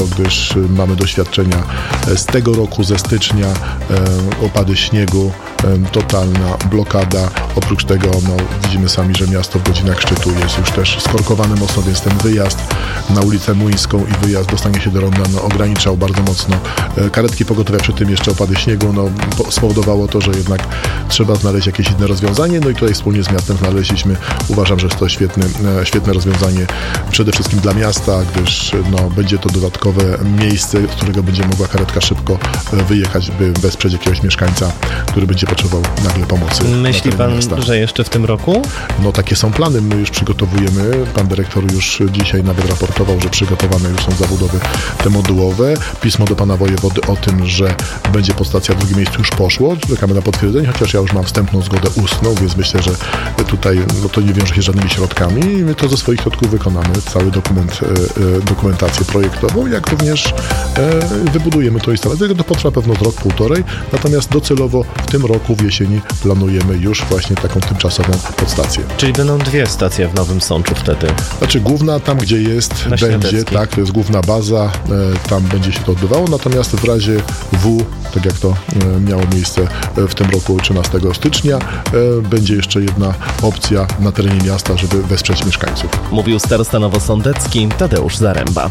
gdyż mamy doświadczenia z tego roku, ze stycznia, opady śniegu, totalna blokada. Oprócz tego widzimy sami, że miasto w godzinach szczytu jest już też skorkowane mocno, więc ten wyjazd na ulicę Młyńską i wyjazd dostanie się do Ronda ograniczał bardzo mocno karetki pogotowia, przy tym jeszcze opady śniegu spowodowało to, że jednak trzeba znaleźć jakieś inne rozwiązanie, i tutaj wspólnie z miastem znaleźliśmy. Uważam, że jest to świetne rozwiązanie przede wszystkim dla miasta, gdyż będzie to dodatkowe miejsce, z którego będzie mogła karetka szybko wyjechać, by wesprzeć jakiegoś mieszkańca, który będzie potrzebował nagle pomocy. Myśli pan, że jeszcze w tym roku? Takie są plany, my już przygotowujemy. Pan dyrektor już dzisiaj nawet raportował, że przygotowane już są zabudowy te modułowe. Pismo do pana wojewody o tym, że będzie podstacja w drugim miejscu już poszło. Czekamy na potwierdzenie, chociaż ja już mam wstępną zgodę ustną, więc myślę, że tutaj to nie wiąże się z żadnymi środkami i my to ze swoich środków wykonamy. Cały dokumentację projektową, jak również wybudujemy to instalację. To potrwa pewno rok, półtorej, natomiast docelowo w tym roku w jesieni planujemy już właśnie taką tymczasową podstację. Czyli będą dwie stacje w Nowym Sączu wtedy? Znaczy główna tam, gdzie jest, będzie, tak, to jest główna baza, tam będzie się to odbywało, natomiast w razie tak jak to miało miejsce w tym roku 13 stycznia, będzie jeszcze jedna opcja na terenie miasta, żeby wesprzeć mieszkańców. Mówił starosta nowosądecki Tadeusz Zaręba.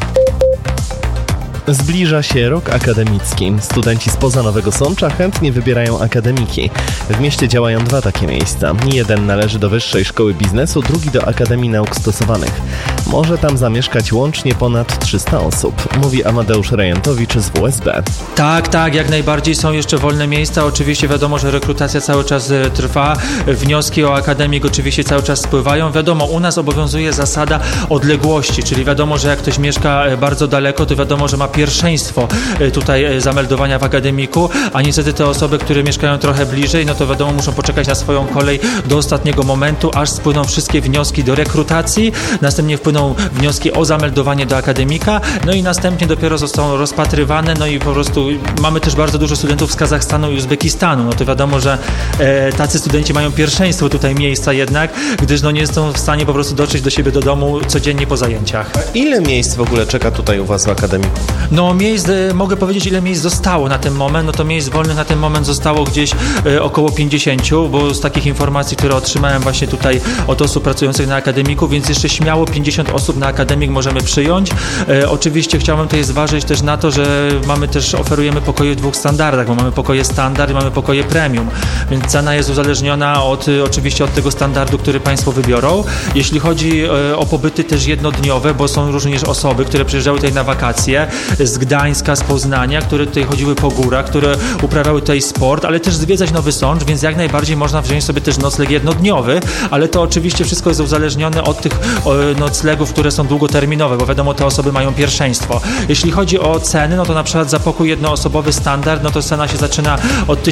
Zbliża się rok akademicki. Studenci spoza Nowego Sącza chętnie wybierają akademiki. W mieście działają dwa takie miejsca. Jeden należy do Wyższej Szkoły Biznesu, drugi do Akademii Nauk Stosowanych. Może tam zamieszkać łącznie ponad 300 osób, mówi Amadeusz Rejentowicz z WSB. Tak, jak najbardziej są jeszcze wolne miejsca. Oczywiście wiadomo, że rekrutacja cały czas trwa. Wnioski o akademik oczywiście cały czas spływają. Wiadomo, u nas obowiązuje zasada odległości, czyli wiadomo, że jak ktoś mieszka bardzo daleko, to wiadomo, że ma pierwszeństwo tutaj zameldowania w akademiku, a niestety te osoby, które mieszkają trochę bliżej, to wiadomo, muszą poczekać na swoją kolej do ostatniego momentu, aż spłyną wszystkie wnioski do rekrutacji, następnie wpłyną wnioski o zameldowanie do akademika, i następnie dopiero zostaną rozpatrywane, i po prostu mamy też bardzo dużo studentów z Kazachstanu i Uzbekistanu, to wiadomo, że tacy studenci mają pierwszeństwo tutaj miejsca jednak, gdyż nie są w stanie po prostu dotrzeć do siebie do domu codziennie po zajęciach. Ile miejsc w ogóle czeka tutaj u was w akademiku? Miejsc, mogę powiedzieć, ile miejsc zostało na ten moment, to miejsc wolnych na ten moment zostało gdzieś około 50, bo z takich informacji, które otrzymałem właśnie tutaj od osób pracujących na akademiku, więc jeszcze śmiało 50 osób na akademik możemy przyjąć. Oczywiście chciałbym tutaj zważyć też na to, że oferujemy pokoje w dwóch standardach, bo mamy pokoje standard i mamy pokoje premium, więc cena jest uzależniona oczywiście od tego standardu, który Państwo wybiorą. Jeśli chodzi o pobyty też jednodniowe, bo są również osoby, które przyjeżdżały tutaj na wakacje z Gdańska, z Poznania, które tutaj chodziły po górach, które uprawiały tutaj sport, ale też zwiedzać Nowy Sącz, więc jak najbardziej można wziąć sobie też nocleg jednodniowy, ale to oczywiście wszystko jest uzależnione od tych noclegów, które są długoterminowe, bo wiadomo, te osoby mają pierwszeństwo. Jeśli chodzi o ceny, to na przykład za pokój jednoosobowy standard, to cena się zaczyna od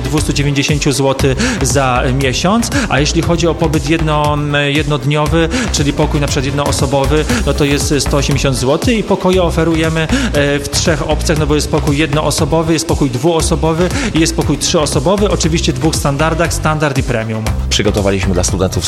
1290 zł za miesiąc, a jeśli chodzi o pobyt jednodniowy, czyli pokój na przykład jednoosobowy, to jest 180 zł i pokoje oferujemy w trzech opcjach, bo jest pokój jednoosobowy, jest pokój dwuosobowy i jest pokój trzyosobowy, oczywiście w dwóch standardach, standard i premium. Przygotowaliśmy dla studentów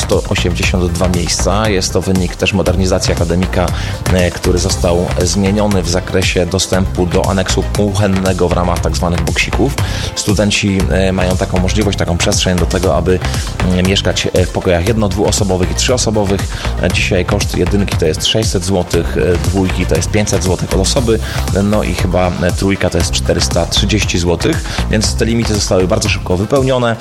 182 miejsca. Jest to wynik też modernizacji akademika, który został zmieniony w zakresie dostępu do aneksu kuchennego w ramach tak zwanych boksików. Studenci mają taką możliwość, taką przestrzeń do tego, aby mieszkać w pokojach dwuosobowych i trzyosobowych. Dzisiaj koszt jedynki to jest 600 zł, dwójki to jest 500 zł od osoby, i chyba trójka to jest 430 zł, więc te limity zostały bardzo szybko wypełnione.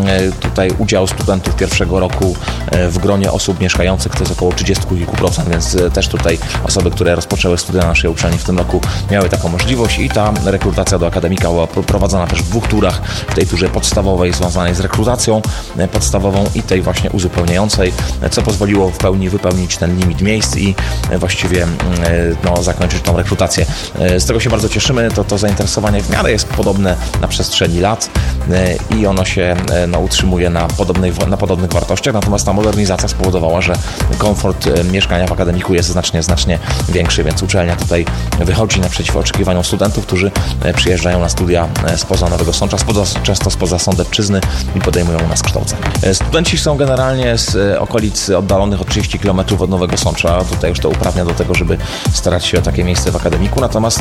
Tutaj udział studentów pierwszego roku w gronie osób mieszkających to jest około 30 kilku procent, więc też tutaj osoby, które rozpoczęły studia na naszej uczelni w tym roku miały taką możliwość i ta rekrutacja do akademika była prowadzona też w dwóch turach, w tej turze podstawowej związanej z rekrutacją podstawową i tej właśnie uzupełniającej, co pozwoliło w pełni wypełnić ten limit miejsc i właściwie zakończyć tą rekrutację. Z tego się bardzo cieszymy, to zainteresowanie w miarę jest podobne na przestrzeni lat i ono się utrzymuje na podobnych wartościach, natomiast ta modernizacja spowodowała, że komfort mieszkania w akademiku jest znacznie większy, więc uczelnia tutaj wychodzi naprzeciw oczekiwaniom studentów, którzy przyjeżdżają na studia spoza Nowego Sącza, często spoza Sądecczyzny i podejmują u nas kształcenie. Studenci są generalnie z okolic oddalonych o 30 km od Nowego Sącza, tutaj już to uprawnia do tego, żeby starać się o takie miejsce w akademiku, natomiast